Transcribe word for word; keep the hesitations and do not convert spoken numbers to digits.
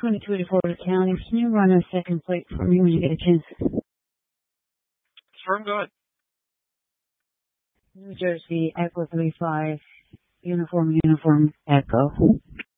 twenty-two to Florida County. Can you run a second plate for me when you get a chance? Sure, go ahead. New Jersey, Echo three five, Uniform, Uniform, Echo.